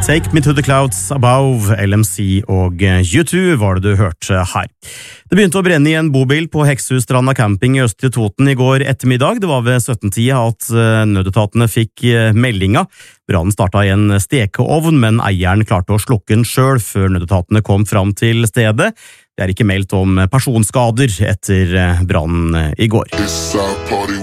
Take Me to the Clouds Above, LMC og U2 var det du hørte her. Det begynte å brenne i en bobil på Hekshusstranda camping i Østre Toten i går ettermiddag. Det var ved 17-tida at nødetatene fikk meldinga. Brannen starta i en stekeovn, men eieren klarte å slukke den selv før nødetatene kom fram til stedet. Det er ikke meldt om personskader etter brannen i går.